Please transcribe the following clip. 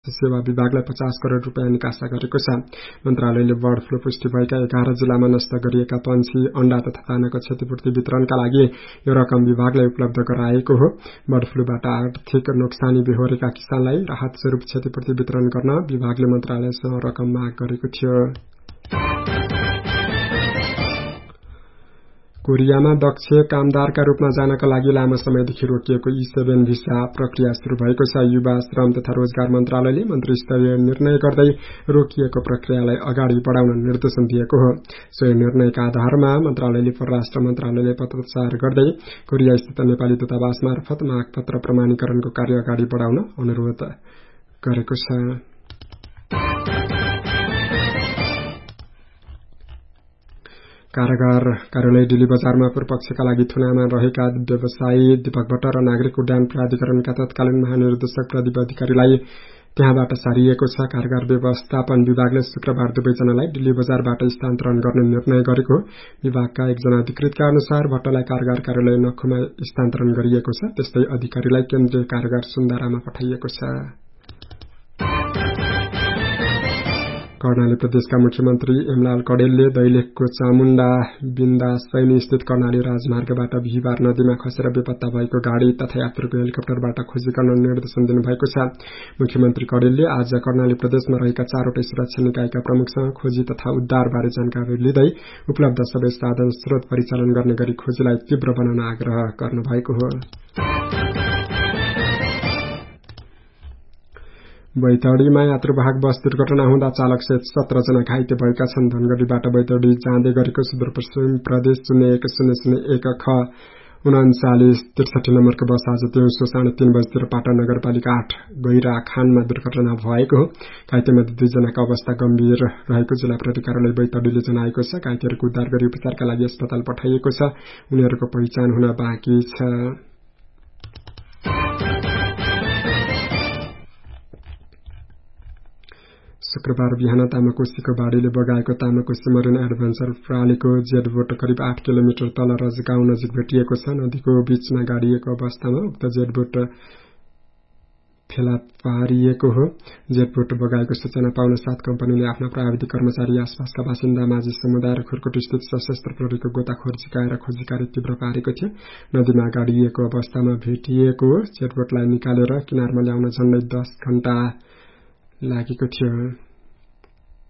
सेवा विभागलाई 50 करोड रुपैयाँ निकासा गरेको छ। मन्त्रालयले बर्ड फ्लू पुष्टि भएका 11 जिल्लामा नष्ट गरिएका पंक्षी, अण्डा तथा दानाको क्षतिपूर्ति वितरणका लागि यो रकम विभागलाई उपलब्ध गराएको हो। बर्ड फ्लूबाट आर्थिक नोक्सानी बेहोरेका किसानलाई राहत स्वरूप क्षतिपूर्ति वितरण गर्न विभागले मन्त्रालयसँग रकम माग गरेको थियो। कोरियामा दक्ष कामदारका रूपमा जानका लागि लामो समयदेखि रोकिएको E7 भिसा प्रक्रिया शुरू भएको छ। युवा श्रम तथा रोजगार मन्त्रालयले मन्त्री स्तरीय निर्णय गर्दै रोकिएको प्रक्रियालाई अगाडि बढाउन निर्देशन दिएको हो। सोही निर्णयका आधारमा मन्त्रालयले परराष्ट्र मन्त्रालयले पत्रचार गर्दै कोरिया स्थित नेपाली दूतावास मार्फत मागपत्र प्रमाणीकरणको कार्य अगाडि बढाउन अनुरोध गरेको छ। कारागार कार्यालय दिल्ली बजारमा पूर्वपक्षका लागि थुनामा रहेका व्यवसायी दीपक भट्ट र नागरिक उड्डयन प्राधिकरणका तत्कालीन महानिर्देशक प्रदीप अधिकारीलाई त्यहाँबाट सारिएको छ। कारागार व्यवस्थापन विभागले शुक्रबार दुवैजनालाई दिल्ली बजारबाट स्थानान्तरण गर्ने निर्णय गरेको विभागका एकजना अधिकृतका अनुसार भट्टलाई कारागार कार्यालय नखुमा स्थानान्तरण गरिएको छ। त्यस्तै अधिकारीलाई केन्द्रीय कारागार सुन्दारामा पठाइएको छ। कर्णाली प्रदेशका मुख्यमन्त्री एमलाल कडेलले दैलेखको चामुण्डा बिन्दासैनी स्थित कर्णाली राजमार्गबाट बिहिबार नदीमा खसेर बेपत्ता भएको गाड़ी तथा यात्रुको हेलिकप्टरबाट खोजी गर्न निर्देशन दिनुभएको छ। मुख्यमन्त्री कडेलले आज कर्णाली प्रदेशमा रहेका 4वटै सुरक्षा निकायका प्रमुखसँग खोजी तथा उद्धारबारे जानकारी लिँदै उपलब्ध सबै साधन स्रोत परिचालन गर्ने गरी खोजीलाई तीव्र बनाउन आग्रह गर्नुभएको हो। बैतडीमा यात्रुवाहक बस दुर्घटना हुँदा चालक सहित 17 जना घाइते भएका छन्। धनगढ़ीबाट बैतडी जाँदै गरेको सुदूरपश्चिम प्रदेश 0101 ख 3963 नम्बरको बस आज दिउँसो 3:30 बजेतिर पाटन नगरपालिका 8 गैरा खानमा दुर्घटना भएको हो। घाइतेमध्ये 2 जनाको अवस्था गम्भीर रहेको जिल्ला प्रहरी कार्यालय बैतडीले जनाएको छ। घाइतेहरूको उद्धार गरी उपचारका लागि अस्पताल पठाइएको छ। उनीहरूको पहिचान हुन बाँकी छ। शुक्रबार बिहान तामाकोसीको बाढीले बगाएको तामाकोसी मरिन एडभेन्चर प्रालीको जेट बोट करिब 8 किलोमिटर तल रजगाउँ नजिक भेटिएको छ। नदीको बीचमा गाडिएको अवस्थामा उक्त जेट बोट फेला पारिएको हो। जेट बोट बगाएको सूचना पाउन साथ कम्पनीले आफ्ना प्राविधिक कर्मचारी, आसपासका बासिन्दा, माझी समुदाय र खुरकोट स्थित सशस्त्र प्रहरीको गोताखोर झिकाएर खोजी कार्य तीव्र पारेको थियो। नदीमा गाडिएको अवस्थामा भेटिएको जेट बोटलाई निकालेर किनारमा ल्याउन झण्डै 10 घण्टा लागेको थियो।